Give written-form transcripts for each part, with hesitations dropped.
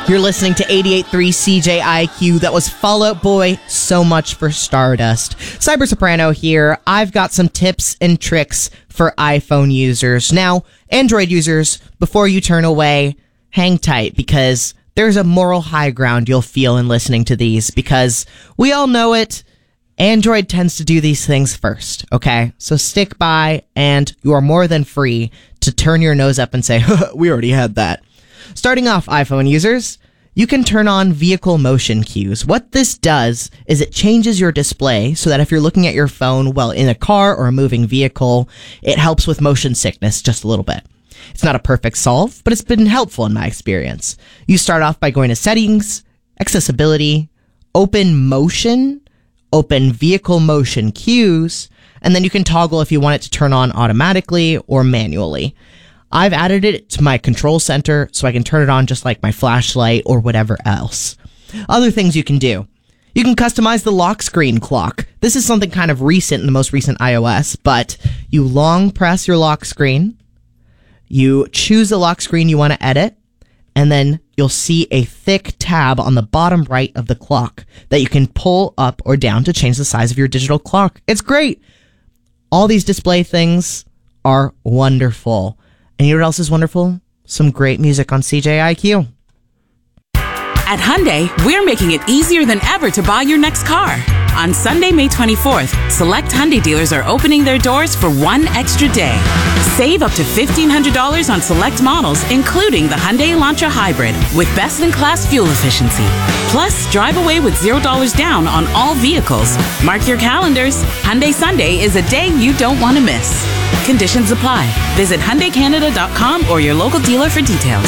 You're listening to 88.3 CJIQ. That was Fall Out Boy, So Much for Stardust. Cyber Soprano here. I've got some tips and tricks for iPhone users. Now, Android users, before you turn away, hang tight because there's a moral high ground you'll feel in listening to these because we all know it. Android tends to do these things first, okay? So stick by and you are more than free to turn your nose up and say, we already had that. Starting off, iPhone users, you can turn on vehicle motion cues. What this does is it changes your display so that if you're looking at your phone while in a car or a moving vehicle, it helps with motion sickness just a little bit. It's not a perfect solve, but it's been helpful in my experience. You start off by going to Settings, Accessibility, Open Motion, Open Vehicle Motion Cues, and then you can toggle if you want it to turn on automatically or manually. I've added it to my control center so I can turn it on just like my flashlight or whatever else. Other things you can do. You can customize the lock screen clock. This is something kind of recent in the most recent iOS, but you long press your lock screen, you choose the lock screen you want to edit, and then you'll see a thick tab on the bottom right of the clock that you can pull up or down to change the size of your digital clock. It's great. All these display things are wonderful. And you know what else is wonderful? Some great music on CJIQ. At Hyundai, we're making it easier than ever to buy your next car. On Sunday, May 24th, select Hyundai dealers are opening their doors for one extra day. Save up to $1,500 on select models, including the Hyundai Elantra Hybrid, with best-in-class fuel efficiency. Plus, drive away with $0 down on all vehicles. Mark your calendars. Hyundai Sunday is a day you don't want to miss. Conditions apply. Visit HyundaiCanada.com or your local dealer for details.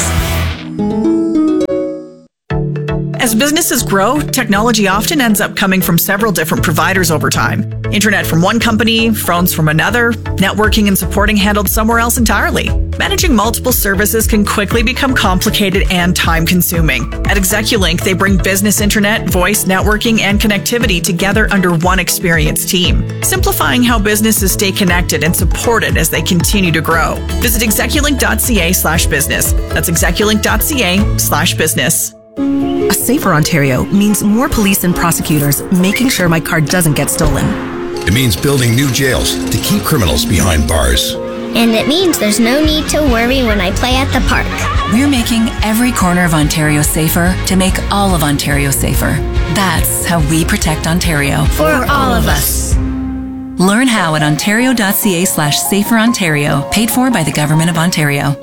As businesses grow, technology often ends up coming from several different providers over time. Internet from one company, phones from another, networking and supporting handled somewhere else entirely. Managing multiple services can quickly become complicated and time-consuming. At Execulink, they bring business internet, voice, networking, and connectivity together under one experienced team, simplifying how businesses stay connected and supported as they continue to grow. Visit execulink.ca/business. That's execulink.ca/business. A safer Ontario means more police and prosecutors making sure my car doesn't get stolen. It means building new jails to keep criminals behind bars. And it means there's no need to worry when I play at the park. We're making every corner of Ontario safer to make all of Ontario safer. That's how we protect Ontario. For all of us. Learn how at ontario.ca/saferontario, paid for by the Government of Ontario.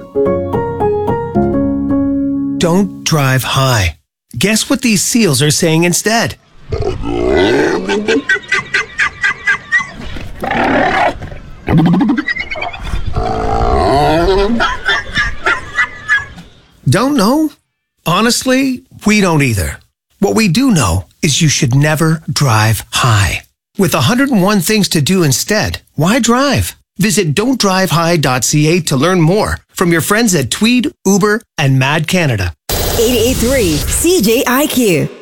Don't drive high. Guess what these seals are saying instead? Don't know? Honestly, we don't either. What we do know is you should never drive high. With 101 things to do instead, why drive? Visit don'tdrivehigh.ca to learn more from your friends at Tweed, Uber, and Mad Canada. 88.3 CJIQ.